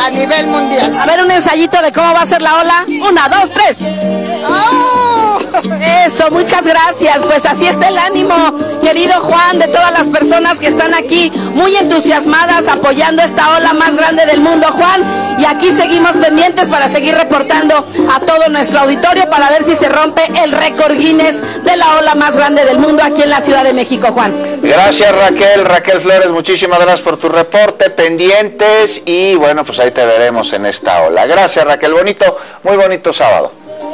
a nivel mundial. A ver, un ensayito de cómo va a ser la ola. 1, 2, 3. ¡Oh! Eso, muchas gracias. Pues así está el ánimo, querido Juan, de todas las personas que están aquí muy entusiasmadas apoyando esta ola más grande del mundo, Juan. Y aquí seguimos pendientes para seguir reportando a todo nuestro auditorio para ver si se rompe el récord Guinness de la ola más grande del mundo aquí en la Ciudad de México, Juan. Gracias, Raquel Flores, muchísimas gracias por tu reporte, pendientes, y bueno, pues ahí te veremos en esta ola. Gracias, Raquel, muy bonito sábado.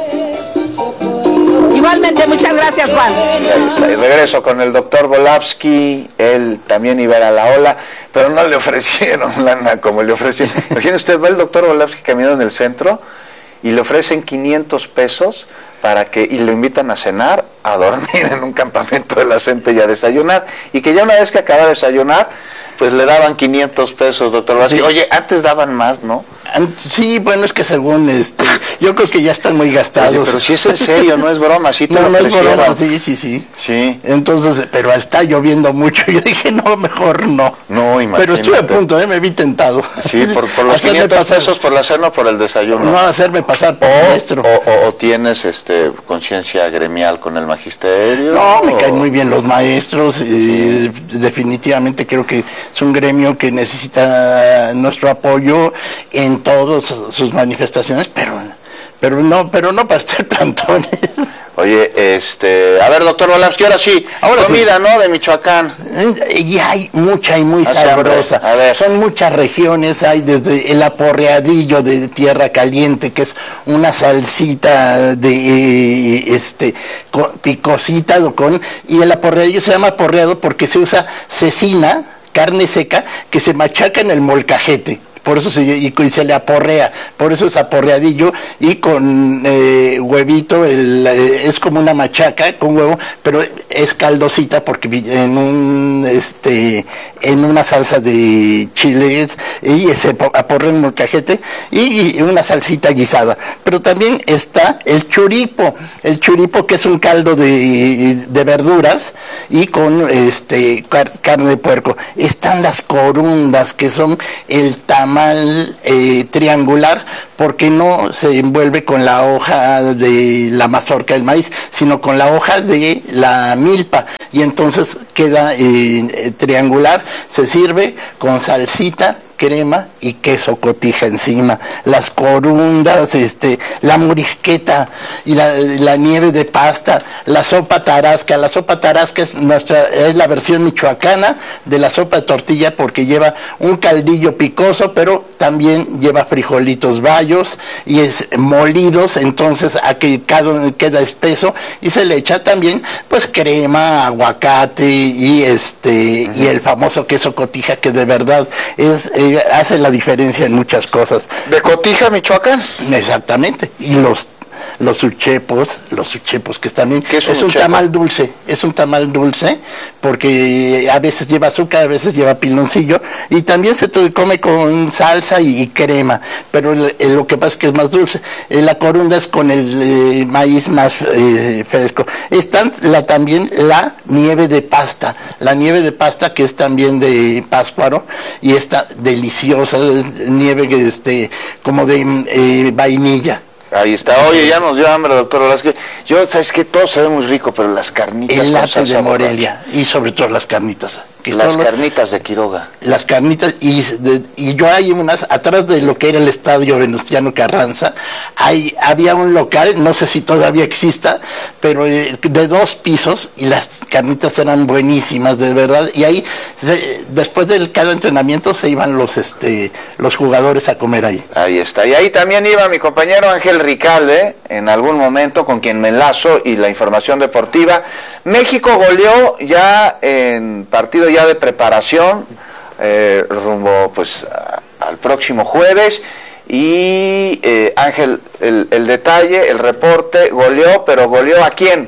Igualmente, muchas gracias, Juan. Ahí está, y regreso con el doctor Volavsky. Él también iba a ir a la ola, pero no le ofrecieron lana como le ofrecieron. Imagínese usted, va el doctor Volavsky caminando en el centro y le ofrecen 500 pesos y lo invitan a cenar, a dormir en un campamento de la gente y a desayunar, y que ya una vez que acaba de desayunar, pues le daban 500 pesos, doctor Volavsky. Sí. Oye, antes daban más, ¿no? Sí, bueno, es que según yo creo que ya están muy gastados. Oye, pero si es en serio, no es broma, sí te no, lo ofrecieron. No es broma, sí. Entonces, pero está lloviendo mucho, yo dije, no, mejor no. No, imagínate. Pero estuve a punto, me vi tentado. Sí, por los 500 pesos por la cena o por el desayuno. No, hacerme pasar por maestro. O tienes conciencia gremial con el magisterio. No, me caen muy bien los maestros, sí. Definitivamente creo que es un gremio que necesita nuestro apoyo en todas sus manifestaciones, pero no para estar plantones. Oye, a ver, doctor Volavsky, ahora comida, sí. ¿No? De Michoacán. Y hay mucha y muy sabrosa. A ver. Son muchas regiones, hay desde el aporreadillo de tierra caliente, que es una salsita de picosita y el aporreadillo se llama aporreado porque se usa cecina, carne seca, que se machaca en el molcajete. Por eso se le aporrea, por eso es aporreadillo, y con huevito, es como una machaca con huevo, pero es caldosita porque en una salsa de chiles, y se aporrea en molcajete y una salsita guisada. Pero también está el churipo que es un caldo de verduras y con carne de puerco. Están las corundas, que son el tamal triangular, porque no se envuelve con la hoja de la mazorca del maíz, sino con la hoja de la milpa, y entonces queda triangular. Se sirve con salsita, crema y queso cotija encima. Las corundas, la morisqueta y la nieve de pasta, la sopa tarasca. La sopa tarasca es la versión michoacana de la sopa de tortilla, porque lleva un caldillo picoso, pero también lleva frijolitos bayos y es molidos, entonces a que queda espeso, y se le echa también pues crema, aguacate y y el famoso queso cotija, que de verdad hace la diferencia en muchas cosas. ¿De Cotija, Michoacán? Exactamente. Y los uchepos que también es un tamal dulce, porque a veces lleva azúcar, a veces lleva piloncillo, y también se come con salsa y crema, pero lo que pasa es que es más dulce. La corunda es con el maíz más fresco. También la nieve de pasta, que es también de Pátzcuaro, y está deliciosa, nieve como de vainilla. Ahí está. Oye, ya nos dio hambre, doctor Volavsky. Sabes que todo se ve muy rico, pero las carnitas el con de Morelia, y sobre todo las carnitas. Carnitas de Quiroga. Las carnitas, y yo hay unas, atrás de lo que era el estadio Venustiano Carranza, había un local, no sé si todavía exista, pero de 2 pisos, y las carnitas eran buenísimas, de verdad, y ahí, después de cada entrenamiento, se iban los jugadores a comer ahí. Ahí está, y ahí también iba mi compañero Ángel Ricalde, en algún momento, con quien me enlazo, y la información deportiva. México goleó ya en partido ya de preparación, rumbo pues al próximo jueves, y Ángel, el detalle, el reporte, goleó, pero ¿goleó a quién?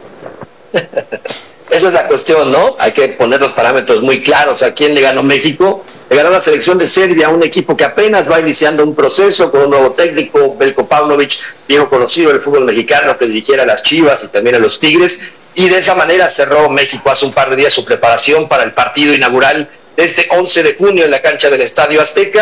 Esa es la cuestión, ¿no? Hay que poner los parámetros muy claros. ¿A quién le ganó México? Le ganó la selección de Serbia, un equipo que apenas va iniciando un proceso con un nuevo técnico, Veljko Paunović, viejo conocido del fútbol mexicano, que dirigiera a las Chivas y también a los Tigres, y de esa manera cerró México hace un par de días su preparación para el partido inaugural de este 11 de junio en la cancha del Estadio Azteca.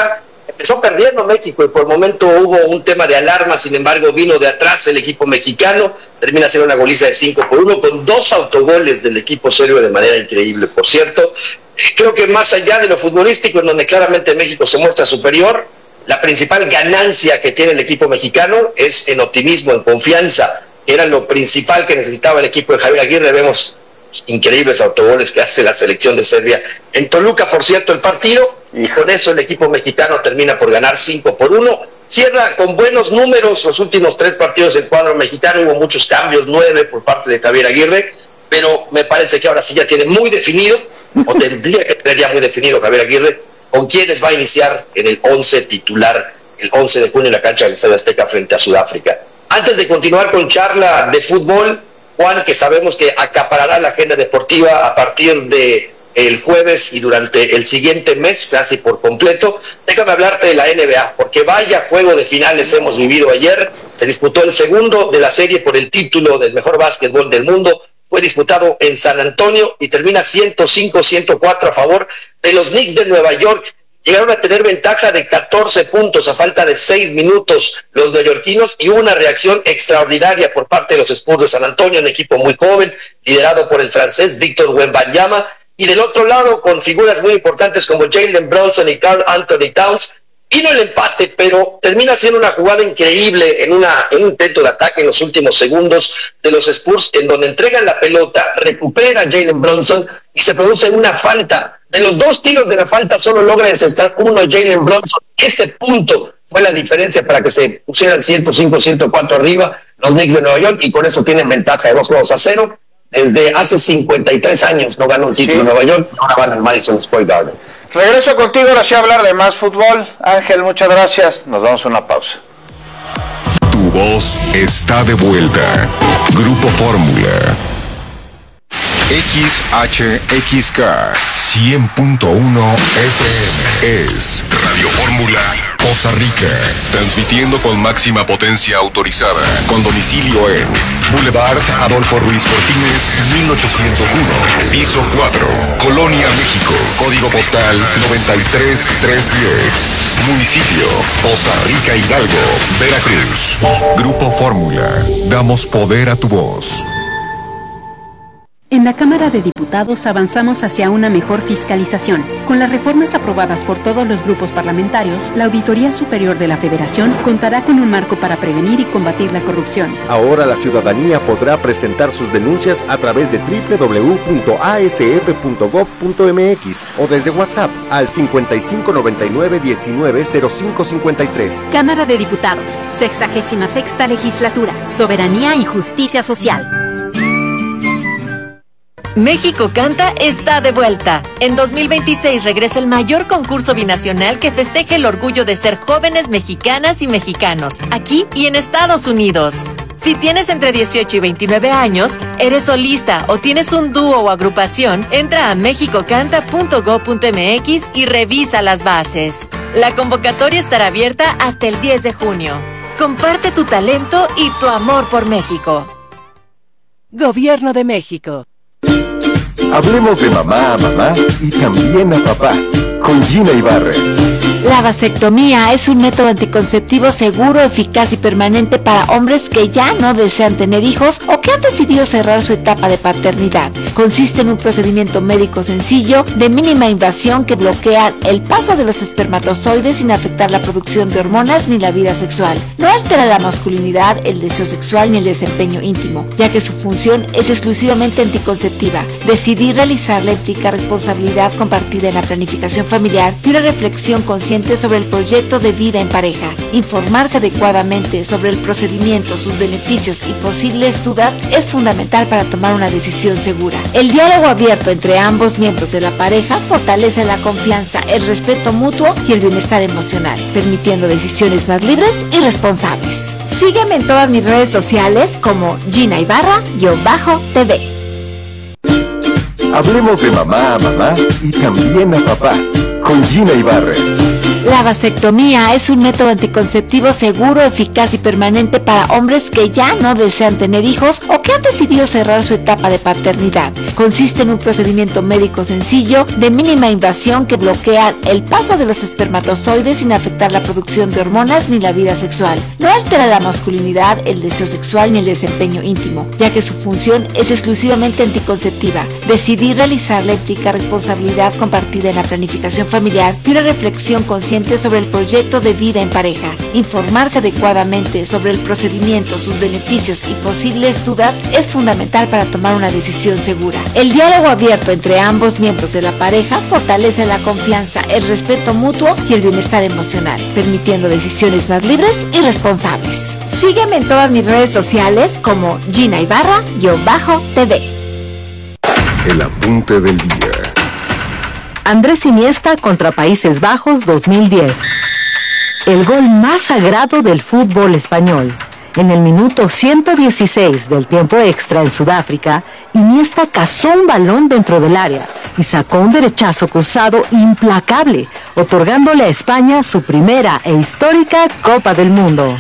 Empezó perdiendo México y por el momento hubo un tema de alarma, sin embargo vino de atrás el equipo mexicano, termina siendo una goliza de 5-1 con 2 autogoles del equipo serbio de manera increíble, por cierto. Creo que más allá de lo futbolístico, en donde claramente México se muestra superior, la principal ganancia que tiene el equipo mexicano es en optimismo, en confianza, que era lo principal que necesitaba el equipo de Javier Aguirre. Vemos increíbles autogoles que hace la selección de Serbia en Toluca, por cierto, el partido, y con eso el equipo mexicano termina por ganar 5-1. Cierra con buenos números los últimos 3 partidos del cuadro mexicano. Hubo muchos cambios, 9 por parte de Javier Aguirre, pero me parece que ahora sí ya tiene muy definido, o tendría que tener ya muy definido Javier Aguirre, con quiénes va a iniciar en el 11 titular el 11 de junio en la cancha del Estadio Azteca frente a Sudáfrica. Antes de continuar con charla de fútbol, Juan, que sabemos que acaparará la agenda deportiva a partir de el jueves y durante el siguiente mes, casi por completo, déjame hablarte de la NBA, porque vaya juego de finales hemos vivido ayer. Se disputó el segundo de la serie por el título del mejor básquetbol del mundo. Fue disputado en San Antonio y termina 105-104 a favor de los Knicks de Nueva York. Llegaron a tener ventaja de 14 puntos a falta de 6 minutos los neoyorquinos, y hubo una reacción extraordinaria por parte de los Spurs de San Antonio, un equipo muy joven, liderado por el francés Victor Wembanyama, y del otro lado, con figuras muy importantes como Jalen Brunson y Karl Anthony Towns, vino el empate, pero termina siendo una jugada increíble en un intento de ataque en los últimos segundos de los Spurs, en donde entregan la pelota, recupera a Jalen Brunson y se produce una falta. De los 2 tiros de la falta solo logra encestar uno Jalen Brunson. Ese punto fue la diferencia para que se pusieran 105-104 arriba los Knicks de Nueva York, y con eso tienen ventaja de 2-0. Desde hace 53 años no ganó un título en Nueva York, ahora van al Madison Square Garden. Regreso contigo ahora sí a hablar de más fútbol. Ángel, muchas gracias. Nos vamos a una pausa. Tu voz está de vuelta. Grupo Fórmula. XHXK 100.1 FM es Radio Fórmula Poza Rica, transmitiendo con máxima potencia autorizada, con domicilio en Boulevard Adolfo Ruiz Cortines, 1801, piso 4, Colonia, México, código postal 93310, municipio Poza Rica, Hidalgo, Veracruz. Grupo Fórmula, damos poder a tu voz. En la Cámara de Diputados avanzamos hacia una mejor fiscalización. Con las reformas aprobadas por todos los grupos parlamentarios, la Auditoría Superior de la Federación contará con un marco para prevenir y combatir la corrupción. Ahora la ciudadanía podrá presentar sus denuncias a través de www.asf.gov.mx o desde WhatsApp al 5599-190553. Cámara de Diputados, 66ª Legislatura, Soberanía y Justicia Social. México Canta está de vuelta. En 2026 regresa el mayor concurso binacional que festeja el orgullo de ser jóvenes mexicanas y mexicanos, aquí y en Estados Unidos. Si tienes entre 18 y 29 años, eres solista o tienes un dúo o agrupación, entra a mexicocanta.gov.mx y revisa las bases. La convocatoria estará abierta hasta el 10 de junio. Comparte tu talento y tu amor por México. Gobierno de México. Hablemos de mamá a mamá y también a papá, con Gina Ibarra. La vasectomía es un método anticonceptivo seguro, eficaz y permanente para hombres que ya no desean tener hijos o que han decidido cerrar su etapa de paternidad. Consiste en un procedimiento médico sencillo, de mínima invasión, que bloquea el paso de los espermatozoides sin afectar la producción de hormonas ni la vida sexual. No altera la masculinidad, el deseo sexual ni el desempeño íntimo, ya que su función es exclusivamente anticonceptiva. Decidir realizarla implica responsabilidad compartida en la planificación familiar y una reflexión consciente sobre el proyecto de vida en pareja. Informarse adecuadamente sobre el procedimiento, sus beneficios y posibles dudas es fundamental para tomar una decisión segura. El diálogo abierto entre ambos miembros de la pareja fortalece la confianza, el respeto mutuo y el bienestar emocional, permitiendo decisiones más libres y responsables. Sígueme en todas mis redes sociales como Gina Ibarra-TV. Hablemos de mamá a mamá y también a papá, con Gina Ibarra. La vasectomía es un método anticonceptivo seguro, eficaz y permanente para hombres que ya no desean tener hijos o que han decidido cerrar su etapa de paternidad. Consiste en un procedimiento médico sencillo, de mínima invasión, que bloquea el paso de los espermatozoides sin afectar la producción de hormonas ni la vida sexual. No altera la masculinidad, el deseo sexual ni el desempeño íntimo, ya que su función es exclusivamente anticonceptiva. Decidir realizarla implica responsabilidad compartida en la planificación familiar y una reflexión consciente sobre el proyecto de vida en pareja. Informarse adecuadamente sobre el procedimiento, sus beneficios y posibles dudas es fundamental para tomar una decisión segura. El diálogo abierto entre ambos miembros de la pareja fortalece la confianza, el respeto mutuo y el bienestar emocional, permitiendo decisiones más libres y responsables. Sígueme en todas mis redes sociales como Gina Ibarra-TV. El apunte del día. Andrés Iniesta contra Países Bajos 2010. El gol más sagrado del fútbol español. En el minuto 116 del tiempo extra en Sudáfrica, Iniesta cazó un balón dentro del área y sacó un derechazo cruzado implacable, otorgándole a España su primera e histórica Copa del Mundo.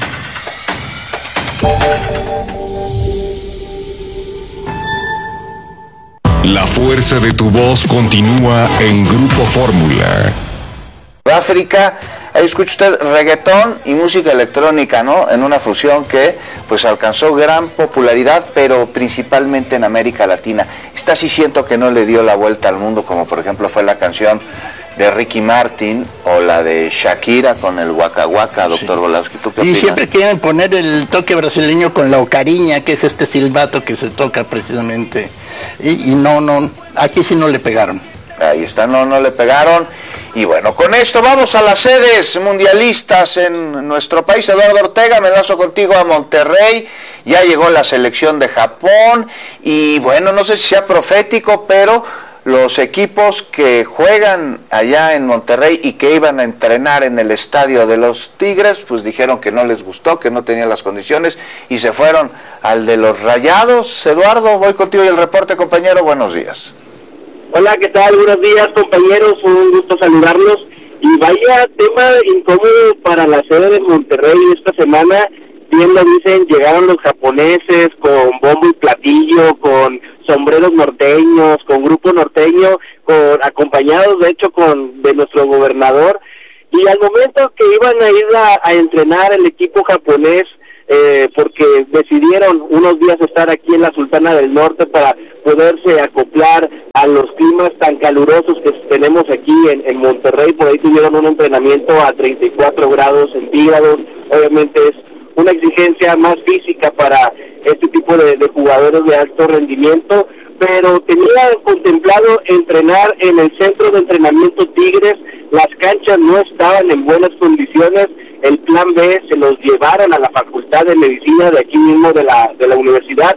La fuerza de tu voz continúa en Grupo Fórmula. África, ahí escucha usted reggaetón y música electrónica, ¿no? En una fusión que pues alcanzó gran popularidad, pero principalmente en América Latina. Esta sí siento que no le dio la vuelta al mundo, como por ejemplo fue la canción de Ricky Martin o la de Shakira con el Waka Waka, doctor Volavsky. ¿Tú qué opinas? Y siempre quieren poner el toque brasileño con la ocariña, que es este silbato que se toca precisamente. Y no, aquí sí no le pegaron. Ahí está, no le pegaron. Y bueno, con esto vamos a las sedes mundialistas en nuestro país. Eduardo Ortega, me enlazo contigo a Monterrey. Ya llegó la selección de Japón. Y bueno, no sé si sea profético, pero los equipos que juegan allá en Monterrey y que iban a entrenar en el estadio de los Tigres, pues dijeron que no les gustó, que no tenían las condiciones y se fueron al de los Rayados. Eduardo, voy contigo y el reporte, compañero. Buenos días. Hola, ¿qué tal? Buenos días, compañeros. Un gusto saludarlos. Y vaya tema incómodo para la sede de Monterrey esta semana. Bien lo dicen, llegaron los japoneses con bombo y platillo, con sombreros norteños, con grupo norteño, acompañados de hecho de nuestro gobernador, y al momento que iban a ir a entrenar el equipo japonés, porque decidieron unos días estar aquí en la Sultana del Norte para poderse acoplar a los climas tan calurosos que tenemos aquí en Monterrey. Por ahí tuvieron un entrenamiento a 34 grados centígrados. Obviamente es una exigencia más física para este tipo de jugadores de alto rendimiento, pero tenía contemplado entrenar en el centro de entrenamiento Tigres. Las canchas no estaban en buenas condiciones. El plan B se los llevaron a la Facultad de Medicina de aquí mismo de la universidad.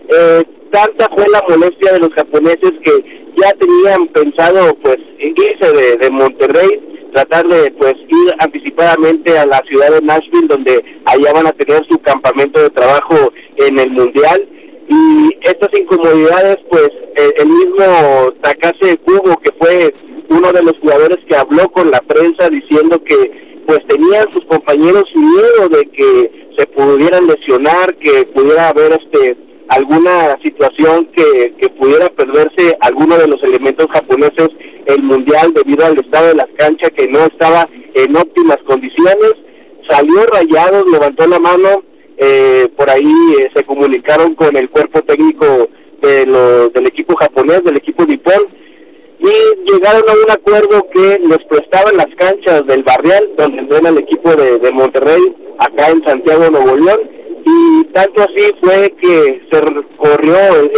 Tanta fue la molestia de los japoneses que ya tenían pensado pues irse de Monterrey, tratar de pues ir anticipadamente a la ciudad de Nashville, donde allá van a tener su campamento de trabajo en el Mundial. Y estas incomodidades, pues el mismo Takase Kubo, que fue uno de los jugadores que habló con la prensa diciendo que pues tenían sus compañeros miedo de que se pudieran lesionar, que pudiera haber alguna situación que pudiera perderse alguno de los elementos japoneses el Mundial debido al estado de las canchas que no estaba en óptimas condiciones. Salió Rayados, levantó la mano, por ahí se comunicaron con el cuerpo técnico del equipo japonés, del equipo nipón, y llegaron a un acuerdo que les prestaban las canchas del Barrial, donde entrena el equipo de Monterrey, acá en Santiago, Nuevo León. Y tanto así fue que se corrió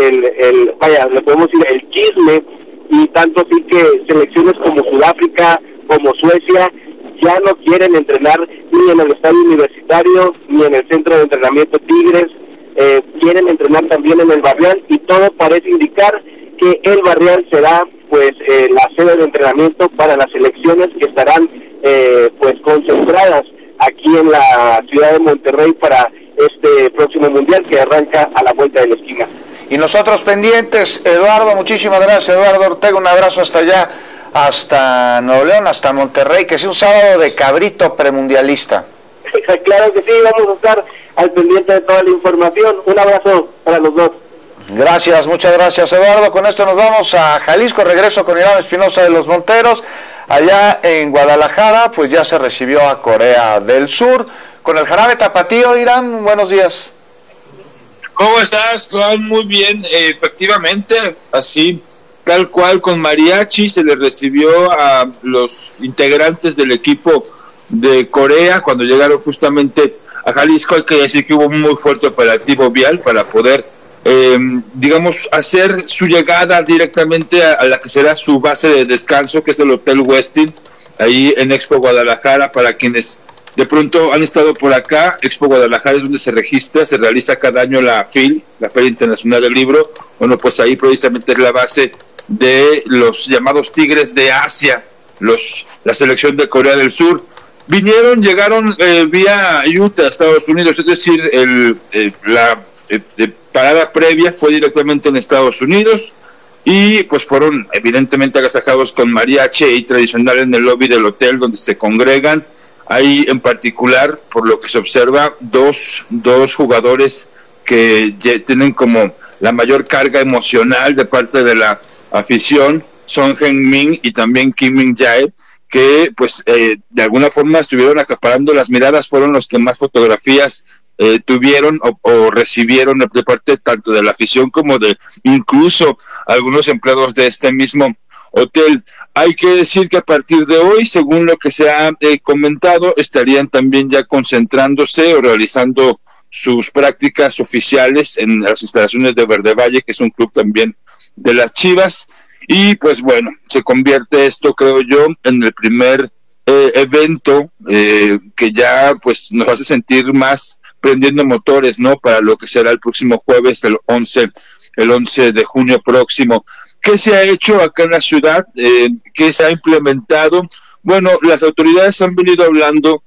le podemos decir el chisme, y tanto así que selecciones como Sudáfrica, como Suecia, ya no quieren entrenar ni en el estadio universitario, ni en el centro de entrenamiento Tigres, quieren entrenar también en el Barrial, y todo parece indicar que el Barrial será pues la sede de entrenamiento para las selecciones que estarán pues concentradas aquí en la ciudad de Monterrey para este próximo Mundial que arranca a la vuelta de la esquina. Y nosotros pendientes, Eduardo, muchísimas gracias, Eduardo Ortega, un abrazo hasta allá, hasta Nuevo León, hasta Monterrey, que es un sábado de cabrito premundialista. Claro que sí, vamos a estar al pendiente de toda la información. Un abrazo para los dos. Gracias, muchas gracias, Eduardo. Con esto nos vamos a Jalisco. Regreso con Irán Espinosa de los Monteros. Allá en Guadalajara, pues ya se recibió a Corea del Sur con el jarabe tapatío. Irán, buenos días. ¿Cómo estás, Juan? Muy bien, efectivamente, así, tal cual, con mariachi se le recibió a los integrantes del equipo de Corea cuando llegaron justamente a Jalisco. Hay que decir que hubo un muy fuerte operativo vial para poder digamos, hacer su llegada directamente a la que será su base de descanso, que es el Hotel Westin, ahí en Expo Guadalajara. Para quienes de pronto han estado por acá, Expo Guadalajara es donde se realiza cada año la FIL, la Feria Internacional del Libro. Bueno, pues ahí precisamente es la base de los llamados Tigres de Asia, la selección de Corea del Sur. Llegaron vía Utah, Estados Unidos, es decir, la parada previa fue directamente en Estados Unidos y pues fueron evidentemente agasajados con mariachi y tradicional en el lobby del hotel donde se congregan. Hay en particular, por lo que se observa, dos jugadores que tienen como la mayor carga emocional de parte de la afición, Son Heung-min y también Kim Min-jae, que pues de alguna forma estuvieron acaparando las miradas, fueron los que más fotografías tuvieron o recibieron de parte tanto de la afición como de incluso algunos empleados de este mismo hotel. Hay que decir que a partir de hoy, según lo que se ha comentado, estarían también ya concentrándose o realizando sus prácticas oficiales en las instalaciones de Verde Valle, que es un club también de las Chivas. Y pues bueno, se convierte esto, creo yo, en el primer evento que ya pues nos hace sentir más prendiendo motores, ¿no? Para lo que será el próximo jueves, el 11 de junio próximo. ¿Qué se ha hecho acá en la ciudad? ¿Qué se ha implementado? Bueno, las autoridades han venido hablando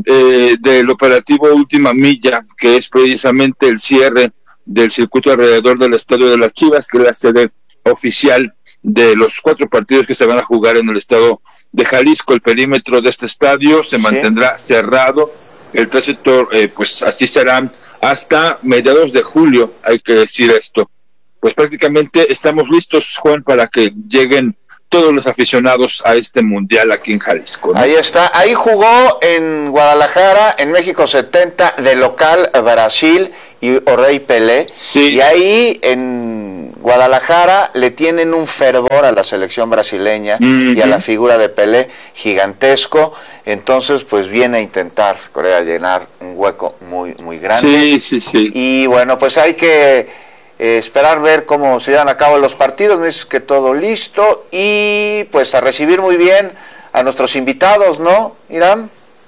del operativo Última Milla, que es precisamente el cierre del circuito alrededor del Estadio de las Chivas, que es la sede oficial de los 4 partidos que se van a jugar en el estado de Jalisco. El perímetro de este estadio se mantendrá cerrado. El tránsito, pues así será hasta mediados de julio, hay que decir esto. Pues prácticamente estamos listos, Juan, para que lleguen todos los aficionados a este mundial aquí en Jalisco, ¿no? Ahí está, ahí jugó en Guadalajara, en México 70, de local Brasil y Rey Pelé. Sí. Y ahí en Guadalajara le tienen un fervor a la selección brasileña y a la figura de Pelé gigantesco. Entonces, pues viene a intentar Corea llenar un hueco muy, muy grande. Sí. Y bueno, pues hay que esperar ver cómo se llevan a cabo los partidos. Me dices que todo listo y pues a recibir muy bien a nuestros invitados, ¿no, Irán?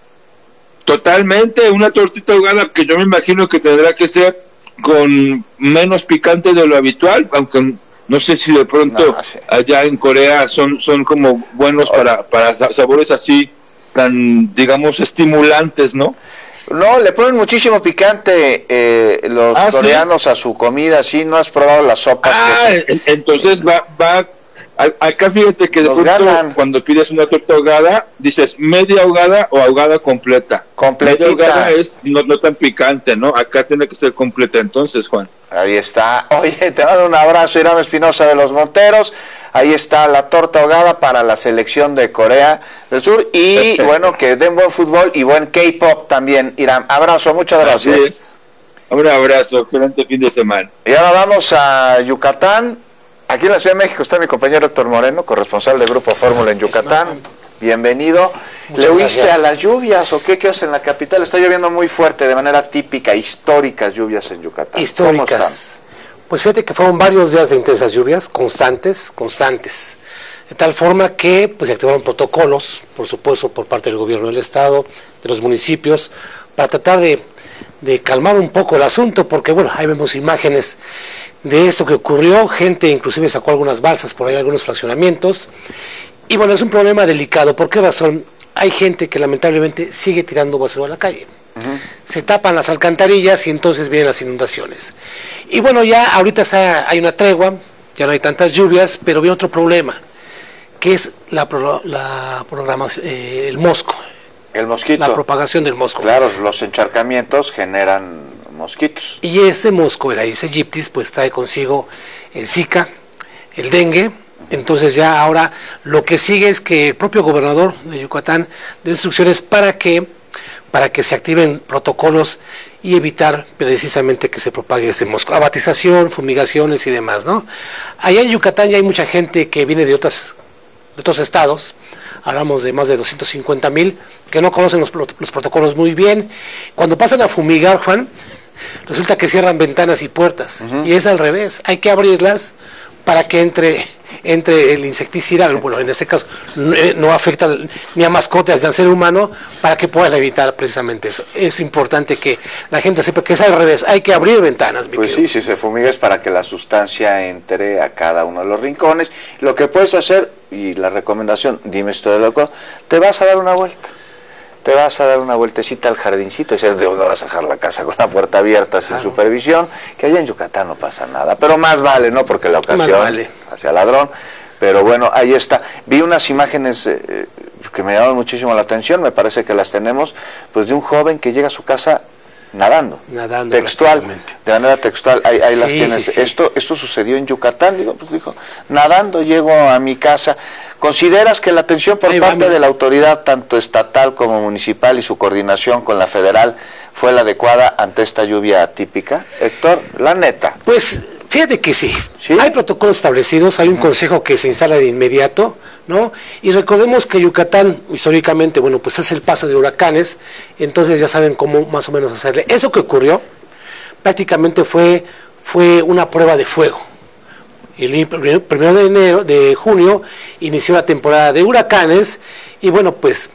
Totalmente, una tortita ahogada que yo me imagino que tendrá que ser con menos picante de lo habitual, aunque no sé si de pronto allá en Corea son como buenos para sabores así tan, digamos, estimulantes, ¿no? No, le ponen muchísimo picante los coreanos, ¿sí?, a su comida. ¿Sí? ¿No has probado las sopas? Entonces va acá fíjate que de pronto cuando pides una torta ahogada dices media ahogada o ahogada completa. Media ahogada es no tan picante, ¿no? Acá tiene que ser completa. Entonces, Juan, ahí está. Oye, te mando un abrazo, Irán Espinosa de los Monteros. Ahí está la torta ahogada para la selección de Corea del Sur. Y bueno, que den buen fútbol y buen K-pop también, Irán. Abrazo, muchas gracias. Así es. Un abrazo, excelente fin de semana. Y ahora vamos a Yucatán. Aquí en la Ciudad de México está mi compañero Héctor Moreno, corresponsal del Grupo Fórmula en Yucatán. Bienvenido. ¿Le huiste a las lluvias o qué haces en la capital? Está lloviendo muy fuerte, de manera típica, históricas lluvias en Yucatán. Históricas. Pues fíjate que fueron varios días de intensas lluvias, constantes, de tal forma que pues se activaron protocolos, por supuesto, por parte del gobierno del estado, de los municipios, para tratar de calmar un poco el asunto, porque bueno, ahí vemos imágenes de esto que ocurrió, gente inclusive sacó algunas balsas por ahí, algunos fraccionamientos, y bueno, es un problema delicado. ¿Por qué razón? Hay gente que lamentablemente sigue tirando basura a la calle. Se tapan las alcantarillas y entonces vienen las inundaciones. Y bueno, ya ahorita hay una tregua, ya no hay tantas lluvias, pero viene otro problema, que es la programación, el mosco. El mosquito. La propagación del mosco. Claro, los encharcamientos generan mosquitos. Y este mosco, el Aedes aegypti, pues trae consigo el Zika, el dengue. Entonces ya ahora lo que sigue es que el propio gobernador de Yucatán dio instrucciones para que se activen protocolos y evitar precisamente que se propague este mosco. Abatización, fumigaciones y demás, ¿no? Allá en Yucatán ya hay mucha gente que viene de otros estados. Hablamos de más de 250,000 que no conocen los protocolos muy bien. Cuando pasan a fumigar, Juan, resulta que cierran ventanas y puertas. Y es al revés, hay que abrirlas para que entre el insecticida, bueno, en este caso no afecta ni a mascotas ni al ser humano, para que puedan evitar precisamente eso. Es importante que la gente sepa que es al revés, hay que abrir ventanas. Pues sí, si se fumiga es para que la sustancia entre a cada uno de los rincones. Lo que puedes hacer, y la recomendación, dime esto de loco, te vas a dar una vuelta. Te vas a dar una vueltecita al jardincito y dices, ¿de dónde vas a dejar la casa con la puerta abierta sin supervisión? Que allá en Yucatán no pasa nada, pero más vale, ¿no? Porque la ocasión hacia ladrón. Pero bueno, ahí está. Vi unas imágenes que me llamaron muchísimo la atención, me parece que las tenemos, pues de un joven que llega a su casa nadando textual, de manera textual, ahí sí, las tienes. Sí. Esto sucedió en Yucatán, dijo, nadando llego a mi casa. ¿Consideras que la atención por parte de la autoridad, tanto estatal como municipal, y su coordinación con la federal fue la adecuada ante esta lluvia atípica? Héctor, la neta. Pues fíjate que sí. Hay protocolos establecidos, hay un consejo que se instala de inmediato, ¿no? Y recordemos que Yucatán, históricamente, bueno, pues es el paso de huracanes, entonces ya saben cómo más o menos hacerle. Eso que ocurrió prácticamente fue una prueba de fuego. El 1 de junio inició la temporada de huracanes y bueno, pues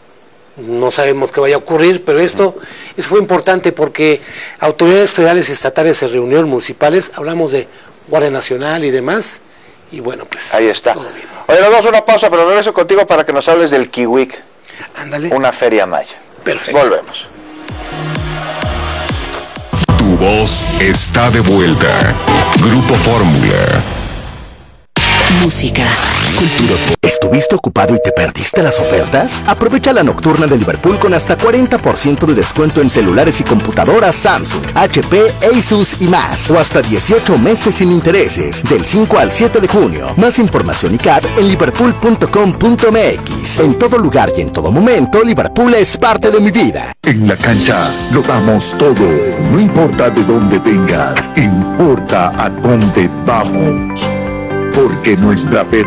no sabemos qué vaya a ocurrir, pero eso fue importante porque autoridades federales y estatales se reunieron, municipales, hablamos de Guardia Nacional y demás, y bueno, pues ahí está. Oye, nos vamos a una pausa, pero regreso contigo para que nos hables del Kiwik. Ándale. Una feria maya. Perfecto. Volvemos. Tu voz está de vuelta. Grupo Fórmula. Música. Cultura. ¿Estuviste ocupado y te perdiste las ofertas? Aprovecha la nocturna de Liverpool con hasta 40% de descuento en celulares y computadoras Samsung, HP, Asus y más. O hasta 18 meses sin intereses, del 5 al 7 de junio. Más información y CAD en liverpool.com.mx. En todo lugar y en todo momento, Liverpool es parte de mi vida. En la cancha lo damos todo. No importa de dónde vengas, importa a dónde vamos. Porque nuestra